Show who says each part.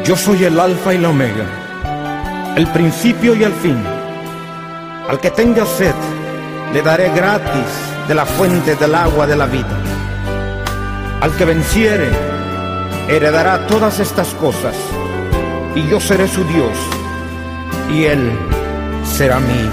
Speaker 1: Yo soy el Alfa y la Omega, el principio y el fin. Al que tenga sed, le daré gratis de la fuente del agua de la vida. Al que venciere, heredará todas estas cosas, y yo seré su Dios, y él será mi hijo.